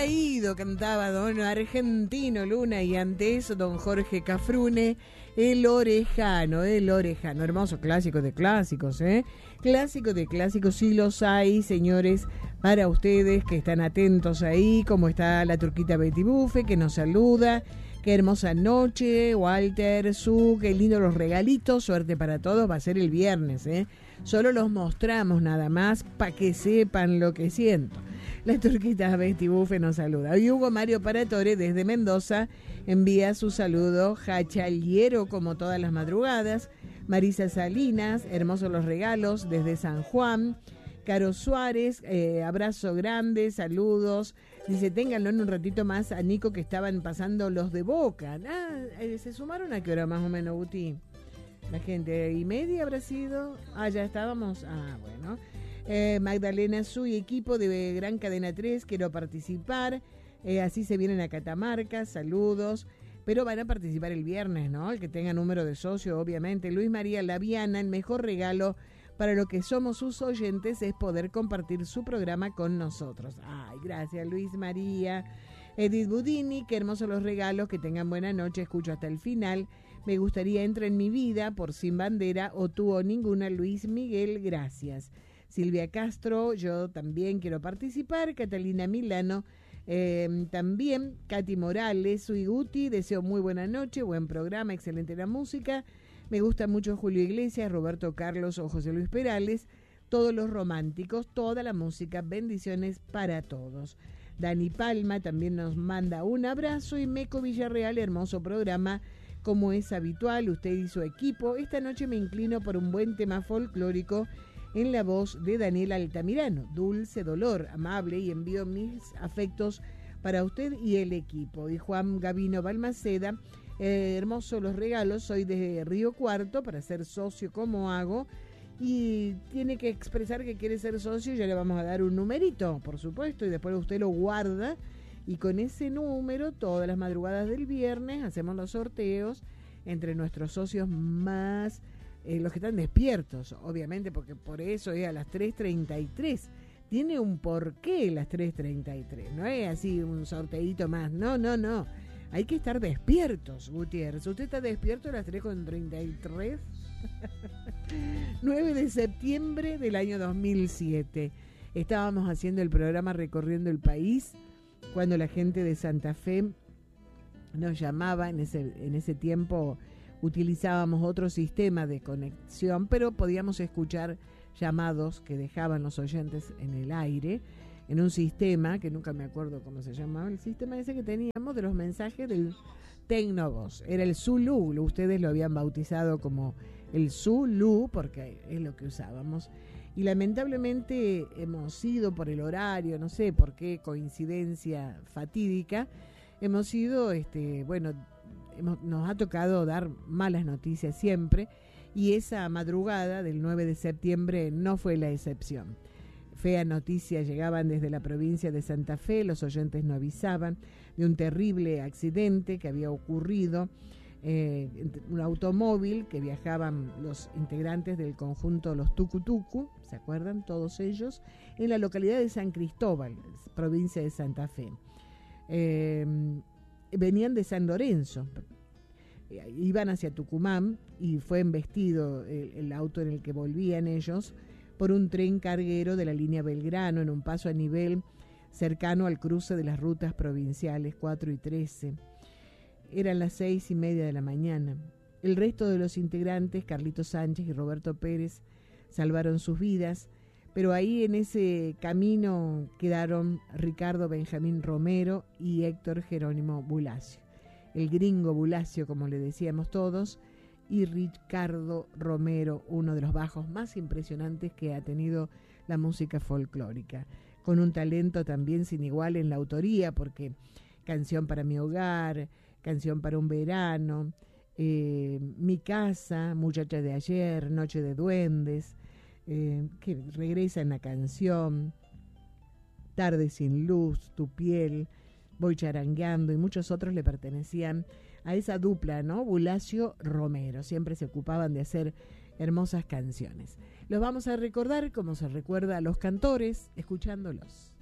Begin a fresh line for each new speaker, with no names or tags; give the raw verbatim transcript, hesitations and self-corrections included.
Caído cantaba don Argentino Luna y antes don Jorge Cafrune, El Orejano, El Orejano, hermoso clásico de clásicos, ¿eh? Clásico de clásicos, sí los hay, señores, para ustedes que están atentos ahí, como está la turquita Betty Buffet, que nos saluda. Qué hermosa noche, Walter, Su, qué lindo los regalitos, suerte para todos, va a ser el viernes, ¿eh? Solo los mostramos nada más para que sepan lo que siento. La turquita Betty Buffet nos saluda. Y Hugo Mario Paratore desde Mendoza envía su saludo jachaliero como todas las madrugadas. Marisa Salinas, hermosos los regalos desde San Juan. Caro Suárez, eh, abrazo grande, saludos. Dice, ténganlo en un ratito más a Nico que estaban pasando los de Boca. Ah, eh, ¿se sumaron a qué hora más o menos, Guti? La gente, ¿y media habrá sido? Ah, ya estábamos. Ah, bueno. Eh, Magdalena Su y equipo de Gran Cadena tres, quiero participar. Eh, así se vienen a Catamarca, saludos. Pero van a participar el viernes, ¿no? El que tenga número de socio, obviamente. Luis María Laviana, el mejor regalo para lo que somos sus oyentes es poder compartir su programa con nosotros. Ay, gracias Luis María. Edith Budini, qué hermosos los regalos, que tengan buena noche, escucho hasta el final. Me gustaría Entra en mi vida por Sin Bandera o Tú o Ninguna, Luis Miguel, gracias. Silvia Castro, yo también quiero participar. Catalina Milano, eh, también. Katy Morales, soy Guti, deseo muy buena noche, buen programa, excelente la música. Me gusta mucho Julio Iglesias, Roberto Carlos o José Luis Perales, todos los románticos, toda la música, bendiciones para todos. Dani Palma también nos manda un abrazo y Meco Villarreal, hermoso programa, como es habitual, usted y su equipo. Esta noche me inclino por un buen tema folclórico en la voz de Daniel Altamirano, Dulce Dolor, amable, y envío mis afectos para usted y el equipo. Y Juan Gavino Balmaceda, Eh, hermoso los regalos, soy de Río Cuarto, para ser socio, ¿cómo hago? Y tiene que expresar que quiere ser socio, ya le vamos a dar un numerito, por supuesto, y después usted lo guarda, y con ese número, todas las madrugadas del viernes, hacemos los sorteos entre nuestros socios más, eh, los que están despiertos, obviamente, porque por eso es a las tres treinta y tres. Tiene un porqué las tres treinta y tres, no es así un sorteito más, no, no, no. Hay que estar despiertos, Gutiérrez. ¿Usted está despierto a las tres treinta y tres? nueve de septiembre del año dos mil siete. Estábamos haciendo el programa Recorriendo el País cuando la gente de Santa Fe nos llamaba. En ese, en ese tiempo utilizábamos otro sistema de conexión, pero podíamos escuchar llamados que dejaban los oyentes en el aire, en un sistema, que nunca me acuerdo cómo se llamaba, el sistema ese que teníamos de los mensajes del Tecnovoz. Era el Zulu, ustedes lo habían bautizado como el Zulu, porque es lo que usábamos. Y lamentablemente hemos ido por el horario, no sé por qué coincidencia fatídica, hemos ido, este, bueno, hemos, nos ha tocado dar malas noticias siempre, y esa madrugada del nueve de septiembre no fue la excepción. Feas noticias llegaban desde la provincia de Santa Fe, los oyentes no avisaban de un terrible accidente que había ocurrido, eh, un automóvil que viajaban los integrantes del conjunto Los Tucutucu, ¿se acuerdan? Todos ellos, en la localidad de San Cristóbal, provincia de Santa Fe. Eh, venían de San Lorenzo, iban hacia Tucumán y fue embestido el, el auto en el que volvían ellos por un tren carguero de la línea Belgrano en un paso a nivel cercano al cruce de las rutas provinciales cuatro y trece. Eran las seis y media de la mañana. El resto de los integrantes, Carlito Sánchez y Roberto Pérez, salvaron sus vidas, pero ahí en ese camino quedaron Ricardo Benjamín Romero y Héctor Jerónimo Bulacio. El gringo Bulacio, como le decíamos todos, y Ricardo Romero, uno de los bajos más impresionantes que ha tenido la música folclórica, con un talento también sin igual en la autoría, porque Canción para mi hogar, Canción para un verano, eh, Mi casa, Muchacha de ayer, Noche de duendes, eh, que regresa en la canción, Tarde sin luz, Tu piel, Voy charangueando, y muchos otros le pertenecían a esa dupla, ¿no? Bulacio Romero, siempre se ocupaban de hacer hermosas canciones. Los vamos a recordar como se recuerda a los cantores, escuchándolos.